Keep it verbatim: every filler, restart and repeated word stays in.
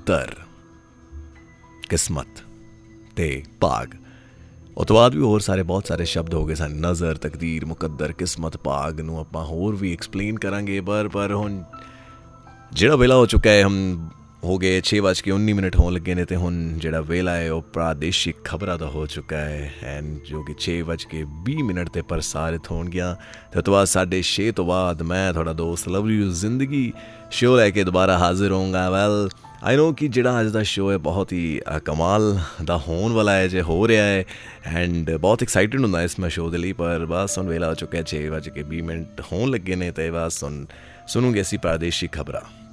ਮੁਕੱਦਰ, ਕਿਸਮਤ ਤੇ ਭਾਗ। ਉਹ ਤੋਂ ਬਾਅਦ ਵੀ ਹੋਰ ਸਾਰੇ ਬਹੁਤ ਸਾਰੇ ਸ਼ਬਦ ਹੋ ਗਏ ਸਨ, ਨਜ਼ਰ, ਤਕਦੀਰ, ਮੁਕੱਦਰ, ਕਿਸਮਤ, ਭਾਗ ਨੂੰ ਆਪਾਂ ਹੋਰ ਵੀ ਐਕਸਪਲੇਨ ਕਰਾਂਗੇ। ਪਰ ਪਰ ਹੁਣ ਜਿਹੜਾ ਵੇਲਾ ਹੋ ਚੁੱਕਾ ਹੈ, ਹਮ ਹੋ ਗਏ ਛੇ ਵੱਜ ਕੇ ਉੱਨੀ ਮਿੰਟ ਹੋਣ ਲੱਗੇ ਨੇ ਅਤੇ ਹੁਣ ਜਿਹੜਾ ਵੇਲਾ ਹੈ ਉਹ ਪ੍ਰਾਦੇਸ਼ਿਕ ਖਬਰਾਂ ਦਾ ਹੋ ਚੁੱਕਾ ਹੈ ਐਂਡ ਜੋ ਕਿ ਛੇ ਵੱਜ ਕੇ ਵੀਹ ਮਿੰਟ 'ਤੇ ਪ੍ਰਸਾਰਿਤ ਹੋਣਗੀਆਂ। ਅਤੇ ਉਸ ਤੋਂ ਬਾਅਦ ਸਾਢੇ ਛੇ ਤੋਂ ਬਾਅਦ ਮੈਂ ਤੁਹਾਡਾ ਦੋਸਤ ਲਵਲੀ ਜ਼ਿੰਦਗੀ ਸ਼ੋਅ ਲੈ ਕੇ ਦੁਬਾਰਾ ਹਾਜ਼ਰ ਹੋਊਂਗਾ। ਵੈਲ ਆਈ ਨੋ ਕਿ ਜਿਹੜਾ ਅੱਜ ਦਾ ਸ਼ੋਅ ਹੈ ਬਹੁਤ ਹੀ ਕਮਾਲ ਦਾ ਹੋਣ ਵਾਲਾ ਹੈ, ਜੇ ਹੋ ਰਿਹਾ ਹੈ ਐਂਡ ਬਹੁਤ ਐਕਸਾਈਟਡ ਹੁੰਦਾ ਇਸ ਮੈਂ ਸ਼ੋਅ ਦੇ ਲਈ। ਪਰ ਬਸ ਹੁਣ ਵੇਲਾ ਹੋ ਚੁੱਕਿਆ ਛੇ ਵੱਜ ਕੇ ਵੀਹ ਮਿੰਟ ਹੋਣ ਲੱਗੇ ਨੇ ਅਤੇ ਬਸ ਹੁਣ ਸੁਣੂਗੇ ਅਸੀਂ ਪ੍ਰਾਦੇਸ਼ਿਕ ਖਬਰਾਂ।